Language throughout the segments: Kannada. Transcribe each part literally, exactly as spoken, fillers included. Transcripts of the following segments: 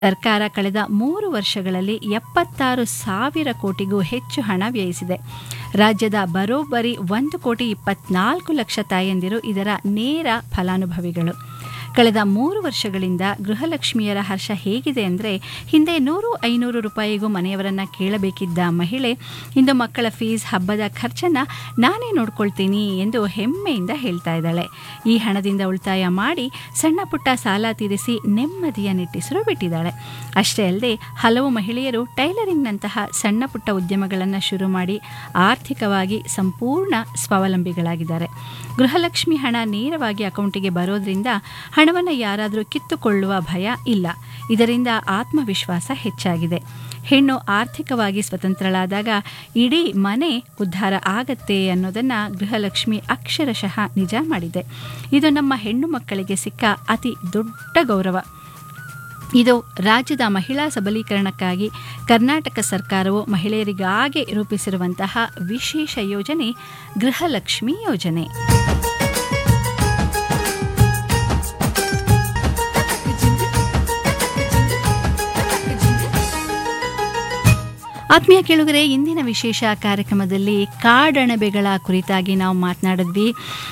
ಸರ್ಕಾರ ಕಳೆದ ಮೂರು ವರ್ಷಗಳಲ್ಲಿ ಎಪ್ಪತ್ತಾರು ಸಾವಿರ ಕೋಟಿಗೂ ಹೆಚ್ಚು ಹಣ ವ್ಯಯಿಸಿದೆ. ರಾಜ್ಯದ ಬರೋಬ್ಬರಿ ಒಂದು ಕೋಟಿ ಇಪ್ಪತ್ನಾಲ್ಕು ಲಕ್ಷ ತಾಯಂದಿರು ಇದರ ನೇರ ಫಲಾನುಭವಿಗಳು. ಕಳೆದ ಮೂರು ವರ್ಷಗಳಿಂದ ಗೃಹಲಕ್ಷ್ಮಿಯರ ಹರ್ಷ ಹೇಗಿದೆ ಅಂದರೆ, ಹಿಂದೆ ನೂರು ಐನೂರು ರೂಪಾಯಿಗೂ ಮನೆಯವರನ್ನು ಕೇಳಬೇಕಿದ್ದ ಮಹಿಳೆ ಇಂದು ಮಕ್ಕಳ ಫೀಸ್, ಹಬ್ಬದ ಖರ್ಚನ್ನು ನಾನೇ ನೋಡ್ಕೊಳ್ತೀನಿ ಎಂದು ಹೆಮ್ಮೆಯಿಂದ ಹೇಳ್ತಾ ಇದ್ದಾಳೆ. ಈ ಹಣದಿಂದ ಉಳಿತಾಯ ಮಾಡಿ ಸಣ್ಣ ಪುಟ್ಟ ಸಾಲ ತೀರಿಸಿ ನೆಮ್ಮದಿಯ ನಿಟ್ಟಿಸಲು ಬಿಟ್ಟಿದ್ದಾಳೆ. ಅಷ್ಟೇ ಅಲ್ಲದೆ ಹಲವು ಮಹಿಳೆಯರು ಟೈಲರಿಂಗ್ನಂತಹ ಸಣ್ಣ ಪುಟ್ಟ ಉದ್ಯಮಗಳನ್ನು ಶುರು ಮಾಡಿ ಆರ್ಥಿಕವಾಗಿ ಸಂಪೂರ್ಣ ಸ್ವಾವಲಂಬಿಗಳಾಗಿದ್ದಾರೆ. ಗೃಹಲಕ್ಷ್ಮಿ ಹಣ ನೇರವಾಗಿ ಅಕೌಂಟಿಗೆ ಬರೋದ್ರಿಂದ ಹಣವನ್ನು ಯಾರಾದರೂ ಕಿತ್ತುಕೊಳ್ಳುವ ಭಯ ಇಲ್ಲ. ಇದರಿಂದ ಆತ್ಮವಿಶ್ವಾಸ ಹೆಚ್ಚಾಗಿದೆ. ಹೆಣ್ಣು ಆರ್ಥಿಕವಾಗಿ ಸ್ವತಂತ್ರಳಾದಾಗ ಇಡೀ ಮನೆ ಉದ್ಧಾರ ಆಗತ್ತೆ ಅನ್ನೋದನ್ನು ಗೃಹಲಕ್ಷ್ಮಿ ಅಕ್ಷರಶಃ ನಿಜ ಮಾಡಿದೆ. ಇದು ನಮ್ಮ ಹೆಣ್ಣು ಮಕ್ಕಳಿಗೆ ಸಿಕ್ಕ ಅತಿ ದೊಡ್ಡ ಗೌರವ. ಇದು ರಾಜ್ಯದ ಮಹಿಳಾ ಸಬಲೀಕರಣಕ್ಕಾಗಿ ಕರ್ನಾಟಕ ಸರ್ಕಾರವು ಮಹಿಳೆಯರಿಗಾಗಿ ರೂಪಿಸಿರುವಂತಹ ವಿಶೇಷ ಯೋಜನೆ ಗೃಹಲಕ್ಷ್ಮಿ ಯೋಜನೆ. ಆತ್ಮೀಯ ಕೇಳುಗರೆ, ಇಂದಿನ ವಿಶೇಷ ಕಾರ್ಯಕ್ರಮದಲ್ಲಿ ಕಾಡಣಬೆಗಳ ಕುರಿತಾಗಿ ನಾವು ಮಾತನಾಡಿದ್ವಿ.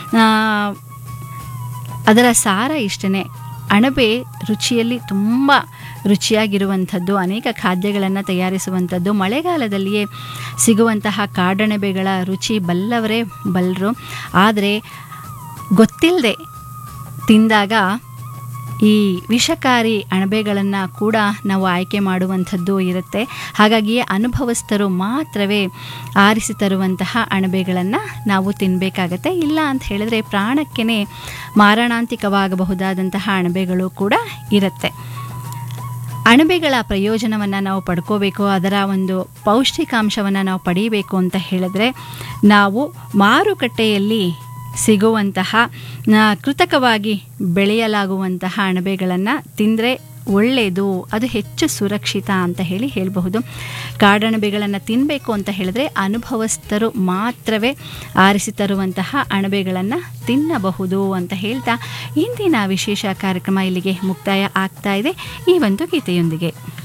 ಅದರ ಸಾರ ಇಷ್ಟೇ, ಅಣಬೆ ರುಚಿಯಲ್ಲಿ ತುಂಬ ರುಚಿಯಾಗಿರುವಂಥದ್ದು, ಅನೇಕ ಖಾದ್ಯಗಳನ್ನು ತಯಾರಿಸುವಂಥದ್ದು. ಮಳೆಗಾಲದಲ್ಲಿಯೇ ಸಿಗುವಂತಹ ಕಾಡಣಬೆಗಳ ರುಚಿ ಬಲ್ಲವರೇ ಬಲ್ಲರು. ಆದರೆ ಗೊತ್ತಿಲ್ಲದೆ ತಿಂದಾಗ ಈ ವಿಷಕಾರಿ ಅಣಬೆಗಳನ್ನು ಕೂಡ ನಾವು ಆಯ್ಕೆ ಮಾಡುವಂಥದ್ದು ಇರುತ್ತೆ. ಹಾಗಾಗಿ ಅನುಭವಸ್ಥರು ಮಾತ್ರವೇ ಆರಿಸಿ ತರುವಂತಹ ಅಣಬೆಗಳನ್ನು ನಾವು ತಿನ್ನಬೇಕಾಗತ್ತೆ. ಇಲ್ಲ ಅಂತ ಹೇಳಿದ್ರೆ ಪ್ರಾಣಕ್ಕೇ ಮಾರಣಾಂತಿಕವಾಗಬಹುದಾದಂತಹ ಅಣಬೆಗಳು ಕೂಡ ಇರುತ್ತೆ. ಅಣಬೆಗಳ ಪ್ರಯೋಜನವನ್ನು ನಾವು ಪಡ್ಕೋಬೇಕು, ಅದರ ಒಂದು ಪೌಷ್ಟಿಕಾಂಶವನ್ನು ನಾವು ಪಡೀಬೇಕು ಅಂತ ಹೇಳಿದ್ರೆ ನಾವು ಮಾರುಕಟ್ಟೆಯಲ್ಲಿ ಸಿಗುವಂತಹ ಕೃತಕವಾಗಿ ಬೆಳೆಯಲಾಗುವಂತಹ ಅಣಬೆಗಳನ್ನು ತಿಂದರೆ ಒಳ್ಳೆಯದು, ಅದು ಹೆಚ್ಚು ಸುರಕ್ಷಿತ ಅಂತ ಹೇಳಿ ಹೇಳಬಹುದು. ಕಾಡಣಬೆಗಳನ್ನು ತಿನ್ನಬೇಕು ಅಂತ ಹೇಳಿದ್ರೆ ಅನುಭವಸ್ಥರು ಮಾತ್ರವೇ ಆರಿಸಿ ತರುವಂತಹ ಅಣಬೆಗಳನ್ನು ತಿನ್ನಬಹುದು ಅಂತ ಹೇಳ್ತಾ ಇಂದಿನ ವಿಶೇಷ ಕಾರ್ಯಕ್ರಮ ಇಲ್ಲಿಗೆ ಮುಕ್ತಾಯ ಆಗ್ತಾ ಇದೆ ಈ ಒಂದು ಗೀತೆಯೊಂದಿಗೆ.